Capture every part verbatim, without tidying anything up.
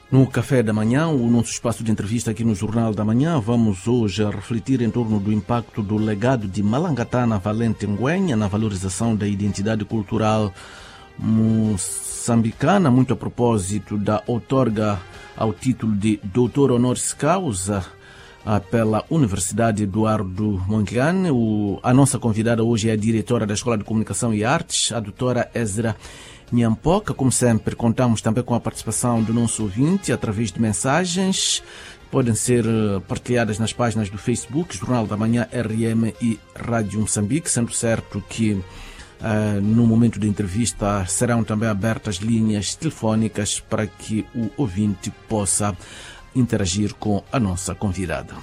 No Café da Manhã, o nosso espaço de entrevista aqui no Jornal da Manhã, vamos hoje refletir em torno do impacto do legado de Malangatana Valente Ngüenya na valorização da identidade cultural moçambicana, muito a propósito da outorga ao título de doutor honoris causa pela Universidade Eduardo Mondlane. O, a nossa convidada hoje é a diretora da Escola de Comunicação e Artes, a doutora Ezra Nyampoka. Como sempre, contamos também com a participação do nosso ouvinte através de mensagens. Podem ser partilhadas nas páginas do Facebook, Jornal da Manhã R M e Rádio Moçambique, sendo certo que uh, no momento da entrevista serão também abertas linhas telefónicas para que o ouvinte possa interagir com a nossa convidada.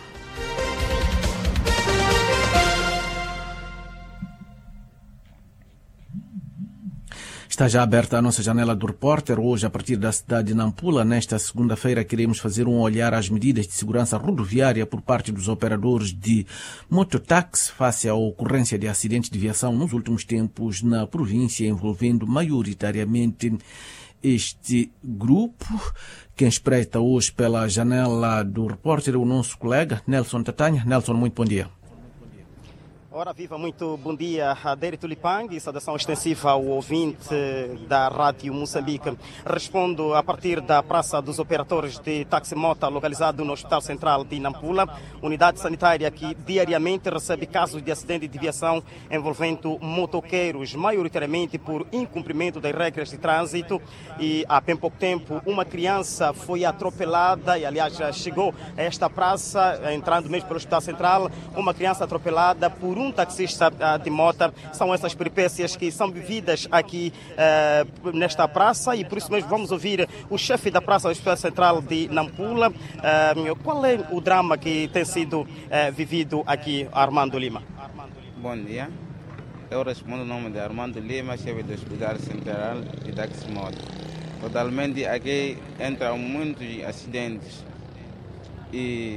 Está já aberta a nossa janela do repórter. Hoje, a partir da cidade de Nampula, nesta segunda-feira, queremos fazer um olhar às medidas de segurança rodoviária por parte dos operadores de mototáxi face à ocorrência de acidentes de viação nos últimos tempos na província, envolvendo maioritariamente este grupo. Quem espreita hoje pela janela do repórter é o nosso colega Nelson Tatanha. Nelson, muito bom dia. Ora viva, muito bom dia a Deri Tulipang e saudação extensiva ao ouvinte da Rádio Moçambique. Respondo a partir da Praça dos Operadores de Taximota, localizado no Hospital Central de Nampula, unidade sanitária que diariamente recebe casos de acidente de viação envolvendo motoqueiros, maioritariamente por incumprimento das regras de trânsito. E há bem pouco tempo uma criança foi atropelada e, aliás, chegou a esta praça, entrando mesmo pelo Hospital Central, uma criança atropelada por um taxista de moto. São essas peripécias que são vividas aqui uh, nesta praça, e por isso mesmo vamos ouvir o chefe da Praça do Hospital Central de Nampula. Uh, qual é o drama que tem sido uh, vivido aqui, Armando Lima? Bom dia, eu respondo o nome de Armando Lima, chefe do Hospital Central de Taximoto. Totalmente aqui entram muitos acidentes e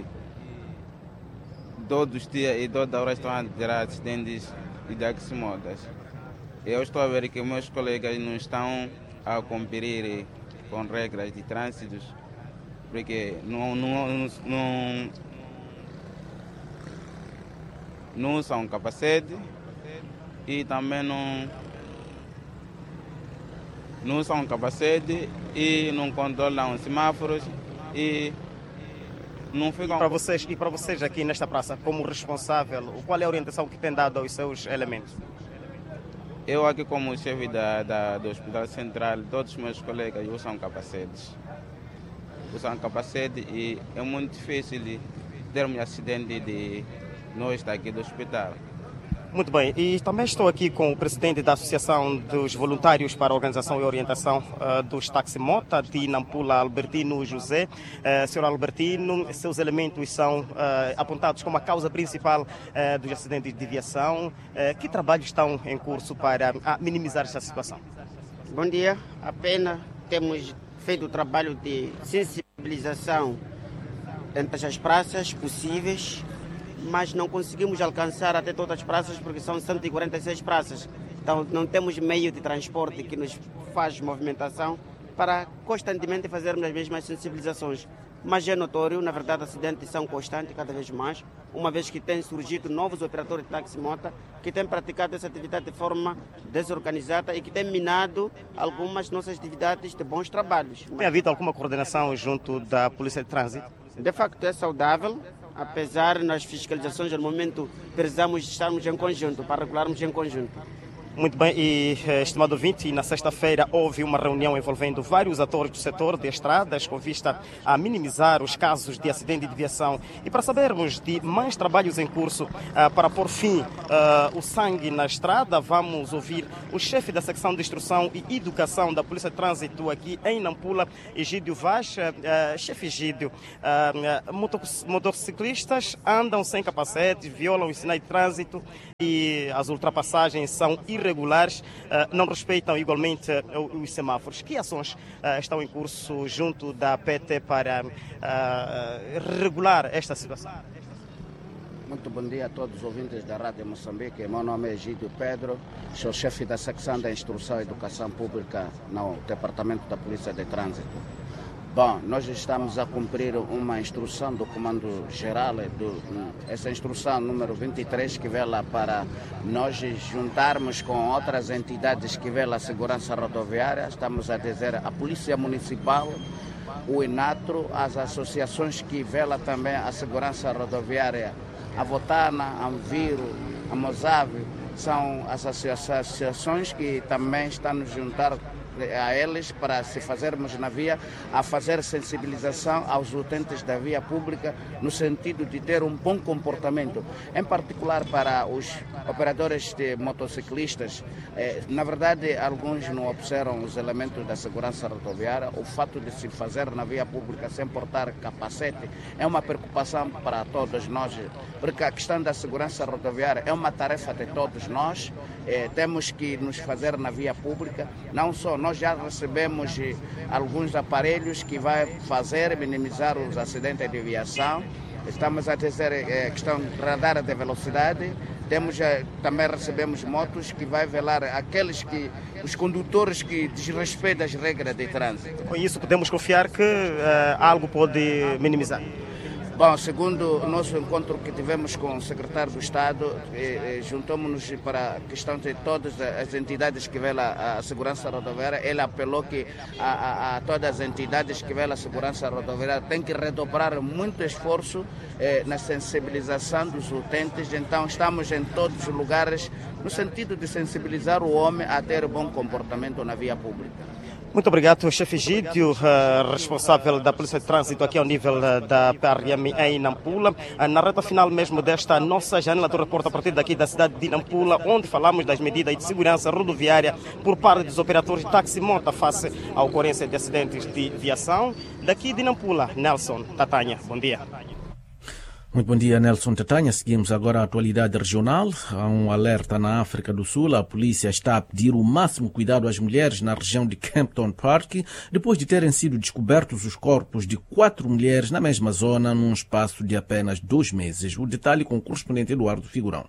todos os dias e toda hora estão a ter acidentes de taximotas. Eu estou a ver que meus colegas não estão a cumprir com regras de trânsito, porque não, não, não, não usam capacete e também não, não usam capacete e não controlam semáforos e não ficam... Para vocês, e para vocês aqui nesta praça, como responsável, qual é a orientação que tem dado aos seus elementos? Eu aqui como chefe da, da, do Hospital Central, todos os meus colegas usam capacetes. Usam capacete e é muito difícil termos acidente de nós daqui do hospital. Muito bem, e também estou aqui com o presidente da Associação dos Voluntários para a Organização e Orientação uh, dos Taximota de Nampula, Albertino José. Uh, senhor Albertino, seus elementos são uh, apontados como a causa principal uh, dos acidentes de viação. Uh, que trabalhos estão em curso para uh, minimizar esta situação? Bom dia, apenas temos feito o trabalho de sensibilização entre as praças possíveis, mas não conseguimos alcançar até todas as praças porque são cento e quarenta e seis praças. Então não temos meio de transporte que nos faz movimentação para constantemente fazermos as mesmas sensibilizações. Mas é notório, na verdade, acidentes são constantes cada vez mais, uma vez que têm surgido novos operadores de taximota que têm praticado essa atividade de forma desorganizada e que têm minado algumas nossas atividades de bons trabalhos. Tem havido alguma coordenação junto da Polícia de Trânsito? De facto é saudável. Apesar nas fiscalizações, no momento, precisamos estarmos em conjunto, para regularmos em conjunto. Muito bem, e estimado ouvinte, na sexta-feira houve uma reunião envolvendo vários atores do setor de estradas com vista a minimizar os casos de acidente de viação. E para sabermos de mais trabalhos em curso uh, para pôr fim uh, o sangue na estrada, vamos ouvir o chefe da secção de instrução e educação da Polícia de Trânsito aqui em Nampula, Egídio Vaz. Uh, chefe Egídio, uh, motociclistas andam sem capacete, violam os sinais de trânsito e as ultrapassagens são irregulares. Regulares, não respeitam igualmente os semáforos. Que ações estão em curso junto da P T para regular esta situação? Muito bom dia a todos os ouvintes da Rádio Moçambique. Meu nome é Egídio Pedro, sou chefe da secção da Instrução e Educação Pública no Departamento da Polícia de Trânsito. Bom, nós estamos a cumprir uma instrução do Comando Geral, do, essa instrução número vinte e três, que vela para nós juntarmos com outras entidades que velam a segurança rodoviária. Estamos a dizer a Polícia Municipal, o INATRO, as associações que velam também a segurança rodoviária, a Votana, a Anviro, a Mozave, são as associações que também estão nos juntar a eles para se fazermos na via, a fazer sensibilização aos utentes da via pública no sentido de ter um bom comportamento, em particular para os operadores de motociclistas. Eh, na verdade, alguns não observam os elementos da segurança rodoviária. O fato de se fazer na via pública sem portar capacete é uma preocupação para todos nós, porque a questão da segurança rodoviária é uma tarefa de todos nós. Eh, temos que nos fazer na via pública, não só nós já recebemos eh, alguns aparelhos que vai fazer minimizar os acidentes de viação. Estamos a dizer eh, questão de radar de velocidade. Temos eh, também recebemos motos que vai velar aqueles que os condutores que desrespeitam as regras de trânsito. Com isso podemos confiar que uh, algo pode minimizar. Bom, segundo o nosso encontro que tivemos com o secretário do Estado, eh, eh, juntamos-nos para a questão de todas as entidades que velam a segurança rodoviária. Ele apelou que a, a, a todas as entidades que velam a segurança rodoviária têm que redobrar muito esforço eh, na sensibilização dos utentes. Então, estamos em todos os lugares no sentido de sensibilizar o homem a ter bom comportamento na via pública. Muito obrigado, chefe Egídio, uh, responsável da Polícia de Trânsito aqui ao nível uh, da P R M em Nampula. Uh, na reta final mesmo desta nossa janela do reporte a partir daqui da cidade de Nampula, onde falamos das medidas de segurança rodoviária por parte dos operadores de taxi-moto face à ocorrência de acidentes de viação. Daqui de Nampula, Nelson Tatanha. Bom dia. Muito bom dia, Nelson Tatanha. Seguimos agora a atualidade regional. Há um alerta na África do Sul. A polícia está a pedir o máximo cuidado às mulheres na região de Kempton Park, depois de terem sido descobertos os corpos de quatro mulheres na mesma zona num espaço de apenas dois meses. O detalhe com o correspondente Eduardo Figurão.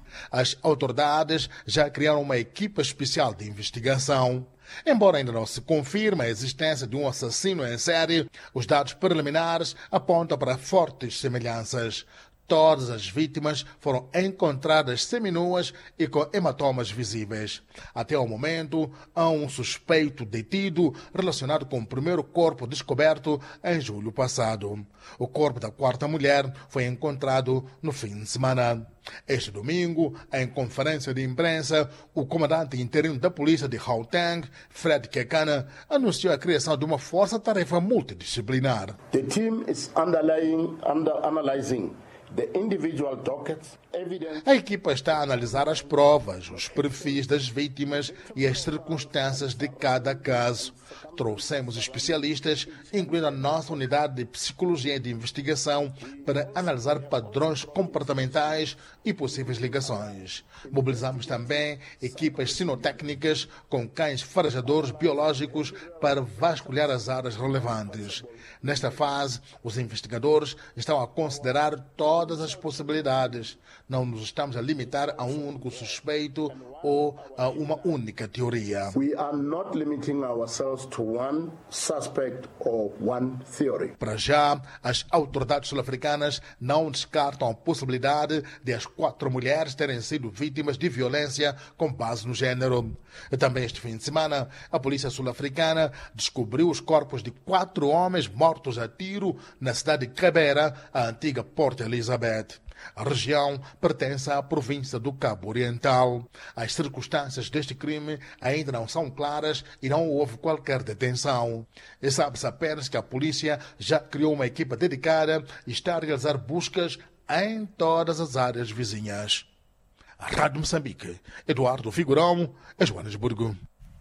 As autoridades já criaram uma equipa especial de investigação. Embora ainda não se confirme a existência de um assassino em série, os dados preliminares apontam para fortes semelhanças. Todas as vítimas foram encontradas seminuas e com hematomas visíveis. Até o momento, há um suspeito detido relacionado com o primeiro corpo descoberto em julho passado. O corpo da quarta mulher foi encontrado no fim de semana. Este domingo, em conferência de imprensa, o comandante interino da polícia de Gauteng, Fred Kekana, anunciou a criação de uma força-tarefa multidisciplinar. The team is underlying, under analyzing the individual dockets. A equipa está a analisar as provas, os perfis das vítimas e as circunstâncias de cada caso. Trouxemos especialistas, incluindo a nossa unidade de psicologia e de investigação, para analisar padrões comportamentais e possíveis ligações. Mobilizamos também equipas sinotécnicas com cães farejadores biológicos para vasculhar as áreas relevantes. Nesta fase, os investigadores estão a considerar todas as possibilidades. Não nos estamos a limitar a um único suspeito ou a uma única teoria. We are not limiting ourselves to one suspect or one theory. Para já, as autoridades sul-africanas não descartam a possibilidade de as quatro mulheres terem sido vítimas de violência com base no género. Também este fim de semana, a polícia sul-africana descobriu os corpos de quatro homens mortos a tiro na cidade de Cabera, a antiga Port Elizabeth. A região pertence à província do Cabo Oriental. As circunstâncias deste crime ainda não são claras e não houve qualquer detenção. E sabe-se apenas que a polícia já criou uma equipa dedicada e está a realizar buscas em todas as áreas vizinhas. A Rádio Moçambique, Eduardo Figurão, Joanesburgo.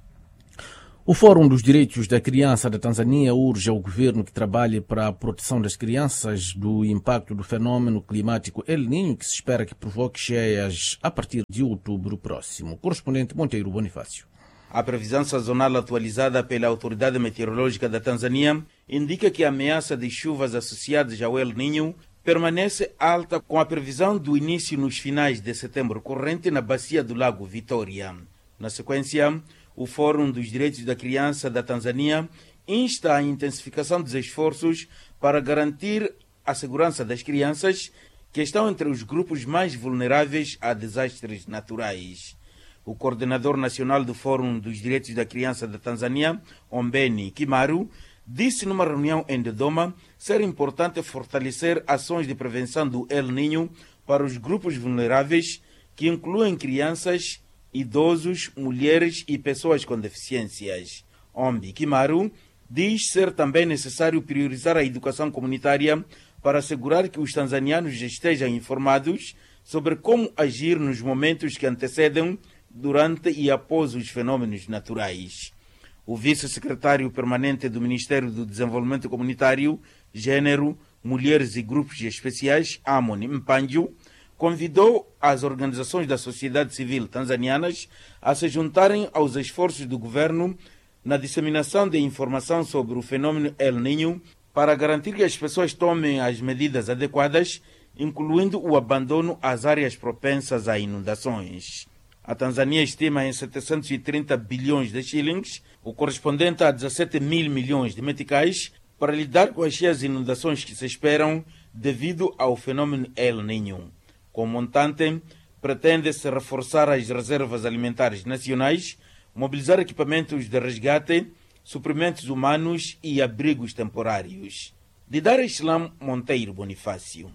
O Fórum dos Direitos da Criança da Tanzânia urge ao governo que trabalhe para a proteção das crianças do impacto do fenômeno climático El Niño, que se espera que provoque cheias a partir de outubro próximo. Correspondente Monteiro Bonifácio. A previsão sazonal atualizada pela Autoridade Meteorológica da Tanzânia indica que a ameaça de chuvas associadas ao El Niño permanece alta, com a previsão do início nos finais de setembro corrente na bacia do Lago Vitória. Na sequência, o Fórum dos Direitos da Criança da Tanzânia insta a intensificação dos esforços para garantir a segurança das crianças que estão entre os grupos mais vulneráveis a desastres naturais. O coordenador nacional do Fórum dos Direitos da Criança da Tanzânia, Ombeni Kimaru, disse numa reunião em Dodoma ser importante fortalecer ações de prevenção do El Niño para os grupos vulneráveis, que incluem crianças, idosos, mulheres e pessoas com deficiências. Ombi Kimaru diz ser também necessário priorizar a educação comunitária para assegurar que os tanzanianos estejam informados sobre como agir nos momentos que antecedem, durante e após os fenômenos naturais. O vice-secretário permanente do Ministério do Desenvolvimento Comunitário, Gênero, Mulheres e Grupos Especiais, Amon Mpanju, convidou as organizações da sociedade civil tanzanianas a se juntarem aos esforços do governo na disseminação de informação sobre o fenômeno El Niño para garantir que as pessoas tomem as medidas adequadas, incluindo o abandono às áreas propensas a inundações. A Tanzânia estima em setecentos e trinta bilhões de shillings, o correspondente a dezassete mil milhões de meticais, para lidar com as cheias inundações que se esperam devido ao fenômeno El Niño. Com o montante, pretende-se reforçar as reservas alimentares nacionais, mobilizar equipamentos de resgate, suprimentos humanos e abrigos temporários. De Dar Islam Monteiro Bonifácio.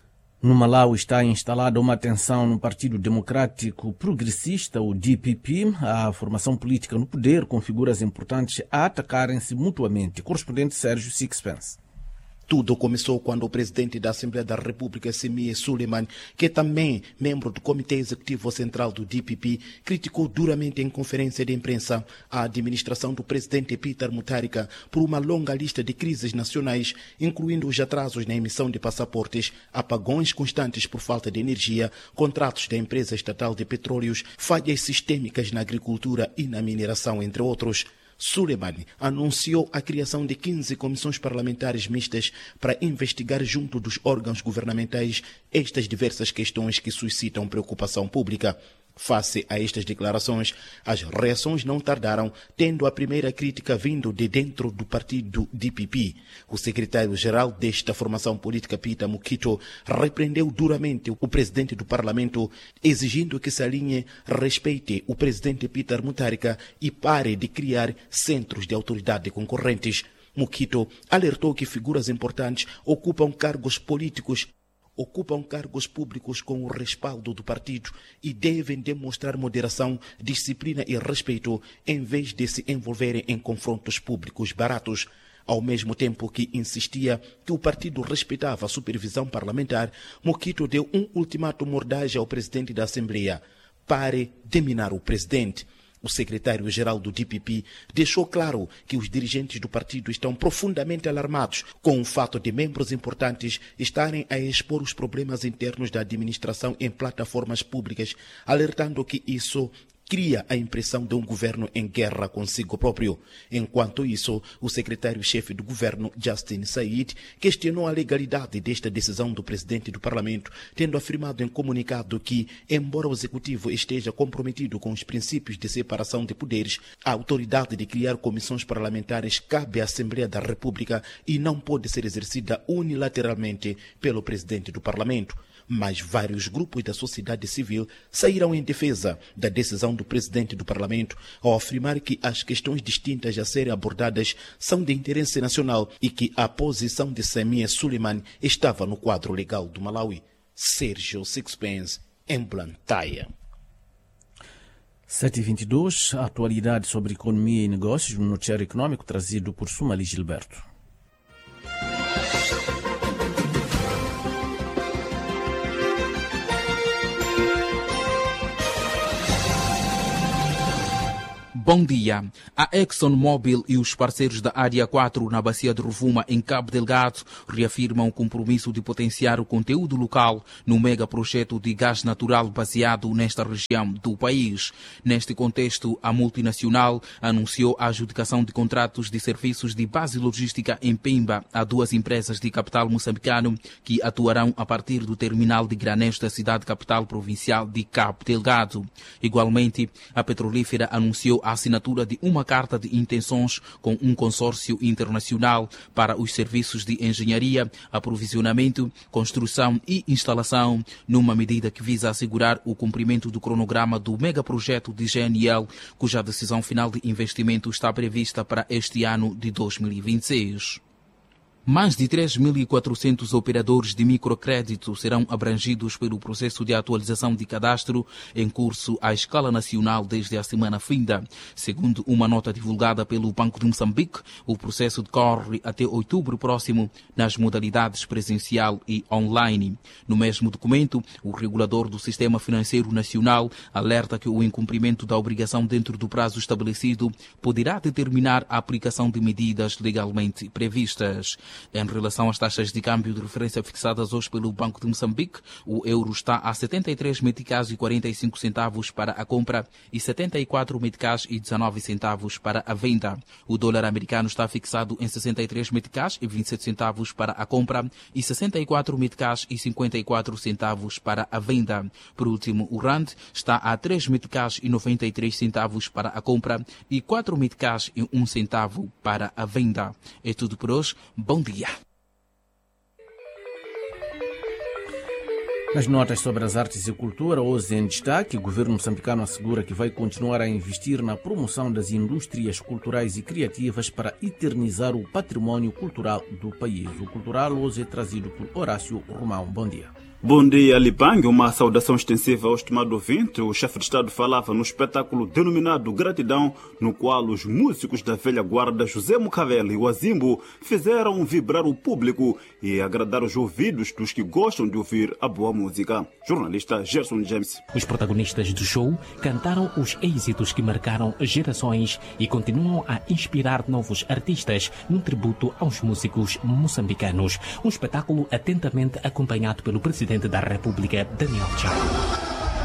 No Malawi está instalada uma tensão no Partido Democrático Progressista, o D P P, a formação política no poder, com figuras importantes a atacarem-se mutuamente. Correspondente Sérgio Sixpence. Tudo começou quando o presidente da Assembleia da República, Semiye Suleiman, que é também membro do Comitê Executivo Central do D P P, criticou duramente em conferência de imprensa a administração do presidente Peter Mutharika por uma longa lista de crises nacionais, incluindo os atrasos na emissão de passaportes, apagões constantes por falta de energia, contratos da empresa estatal de petróleos, falhas sistêmicas na agricultura e na mineração, entre outros. Suleiman anunciou a criação de quinze comissões parlamentares mistas para investigar junto dos órgãos governamentais estas diversas questões que suscitam preocupação pública. Face a estas declarações, as reações não tardaram, tendo a primeira crítica vindo de dentro do partido D P P. O secretário-geral desta formação política, Peter Mukito, repreendeu duramente o presidente do parlamento, exigindo que se alinhe, respeite o presidente Peter Mutharika e pare de criar centros de autoridade concorrentes. Mukito alertou que figuras importantes ocupam cargos políticos ocupam cargos públicos com o respaldo do partido e devem demonstrar moderação, disciplina e respeito em vez de se envolverem em confrontos públicos baratos. Ao mesmo tempo que insistia que o partido respeitava a supervisão parlamentar, Mukito deu um ultimato mordaz ao presidente da Assembleia: pare de minar o presidente. O secretário-geral do D P P deixou claro que os dirigentes do partido estão profundamente alarmados com o fato de membros importantes estarem a expor os problemas internos da administração em plataformas públicas, alertando que isso cria a impressão de um governo em guerra consigo próprio. Enquanto isso, o secretário-chefe do governo, Justin Said, questionou a legalidade desta decisão do presidente do parlamento, tendo afirmado em comunicado que, embora o executivo esteja comprometido com os princípios de separação de poderes, a autoridade de criar comissões parlamentares cabe à Assembleia da República e não pode ser exercida unilateralmente pelo presidente do parlamento. Mas vários grupos da sociedade civil saíram em defesa da decisão do presidente do parlamento ao afirmar que as questões distintas a serem abordadas são de interesse nacional e que a posição de Semiye Suleiman estava no quadro legal do Malawi. Sérgio Sixpence, em Blantyre. sete e vinte e dois, a atualidade sobre economia e negócios, no noticiário econômico trazido por Sumali Gilberto. Bom dia. A ExxonMobil e os parceiros da Área quatro na Bacia de Rovuma, em Cabo Delgado, reafirmam o compromisso de potenciar o conteúdo local no megaprojeto de gás natural baseado nesta região do país. Neste contexto, a multinacional anunciou a adjudicação de contratos de serviços de base logística em Pemba a duas empresas de capital moçambicano que atuarão a partir do terminal de granés da cidade capital provincial de Cabo Delgado. Igualmente, a petrolífera anunciou a assinatura de uma carta de intenções com um consórcio internacional para os serviços de engenharia, aprovisionamento, construção e instalação, numa medida que visa assegurar o cumprimento do cronograma do megaprojeto de G N L, cuja decisão final de investimento está prevista para este ano de dois mil e vinte e seis. Mais de três mil e quatrocentos operadores de microcrédito serão abrangidos pelo processo de atualização de cadastro em curso à escala nacional desde a semana finda. Segundo uma nota divulgada pelo Banco de Moçambique, o processo decorre até outubro próximo nas modalidades presencial e online. No mesmo documento, o regulador do Sistema Financeiro Nacional alerta que o incumprimento da obrigação dentro do prazo estabelecido poderá determinar a aplicação de medidas legalmente previstas. Em relação às taxas de câmbio de referência fixadas hoje pelo Banco de Moçambique, o euro está a setenta e três meticais e quarenta e cinco centavos para a compra e setenta e quatro meticais e dezenove centavos para a venda. O dólar americano está fixado em sessenta e três meticais e vinte e sete centavos para a compra e sessenta e quatro meticais e cinquenta e quatro centavos para a venda. Por último, o rand está a três meticais e noventa e três centavos para a compra e quatro meticais e um centavo para a venda. É tudo por hoje. Bom dia. Nas notas sobre as artes e cultura, hoje em destaque, o governo moçambicano assegura que vai continuar a investir na promoção das indústrias culturais e criativas para eternizar o património cultural do país. O cultural hoje é trazido por Horácio Romão. Bom dia. Bom dia, Lipang. Uma saudação extensiva ao estimado ouvinte. O chefe de Estado falava no espetáculo denominado Gratidão, no qual os músicos da velha guarda José Mucavel e Wazimbo fizeram vibrar o público e agradar os ouvidos dos que gostam de ouvir a boa música. Jornalista Gerson James. Os protagonistas do show cantaram os êxitos que marcaram gerações e continuam a inspirar novos artistas num tributo aos músicos moçambicanos. Um espetáculo atentamente acompanhado pelo presidente da República, Daniel Chapo.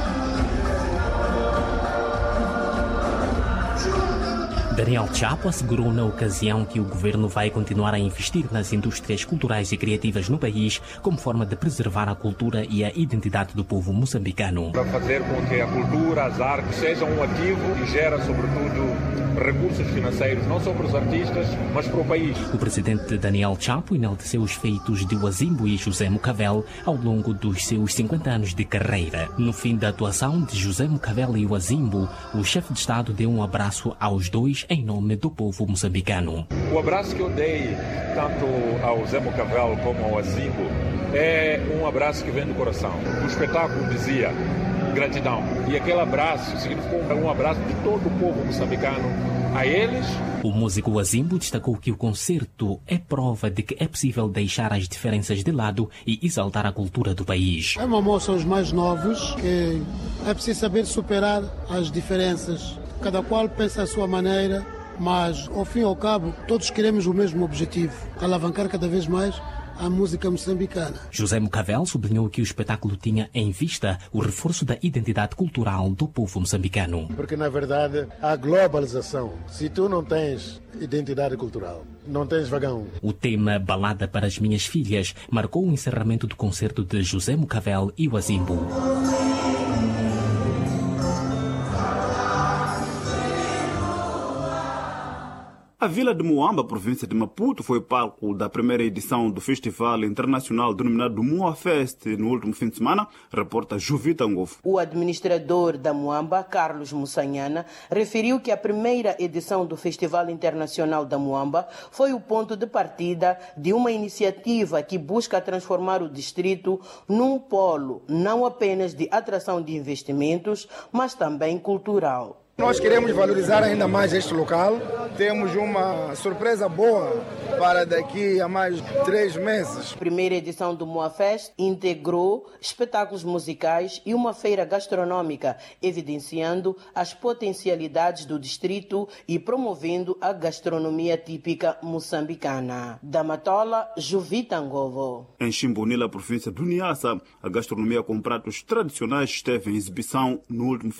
Daniel Chapo assegurou na ocasião que o governo vai continuar a investir nas indústrias culturais e criativas no país como forma de preservar a cultura e a identidade do povo moçambicano. Para fazer com que a cultura, as artes sejam um ativo que gera, sobretudo, recursos financeiros, não só para os artistas, mas para o país. O presidente Daniel Chapo enalteceu os feitos de Wazimbo e José Mucavel ao longo dos seus cinquenta anos de carreira. No fim da atuação de José Mucavel e Wazimbo, o chefe de Estado deu um abraço aos dois em nome do povo moçambicano. O abraço que eu dei tanto ao Zé Mucavel como ao Wazimbo é um abraço que vem do coração. O espetáculo dizia gratidão, e aquele abraço significou um abraço de todo o povo moçambicano a eles. O músico Wazimbo destacou que o concerto é prova de que é possível deixar as diferenças de lado e exaltar a cultura do país. É uma moça aos mais novos que é preciso saber superar as diferenças. Cada qual pensa à sua maneira, mas ao fim e ao cabo todos queremos o mesmo objetivo, alavancar cada vez mais a música moçambicana. José Mucavel sublinhou que o espetáculo tinha em vista o reforço da identidade cultural do povo moçambicano. Porque, na verdade, a globalização, se tu não tens identidade cultural, não tens vagão. O tema Balada para as Minhas Filhas marcou o encerramento do concerto de José Mucavel e Wazimbo. A vila de Moamba, província de Maputo, foi palco da primeira edição do Festival Internacional denominado Moa Fest no último fim de semana, reporta Juvita Ngovo. O administrador da Moamba, Carlos Mussanhana, referiu que a primeira edição do Festival Internacional da Moamba foi o ponto de partida de uma iniciativa que busca transformar o distrito num polo não apenas de atração de investimentos, mas também cultural. Nós queremos valorizar ainda mais este local. Temos uma surpresa boa para daqui a mais três meses. A primeira edição do Moa Fest integrou espetáculos musicais e uma feira gastronômica, evidenciando as potencialidades do distrito e promovendo a gastronomia típica moçambicana. Da Matola, Juvita Ngovo. Em Chimbonila, província do Niassa, a gastronomia com pratos tradicionais esteve em exibição no último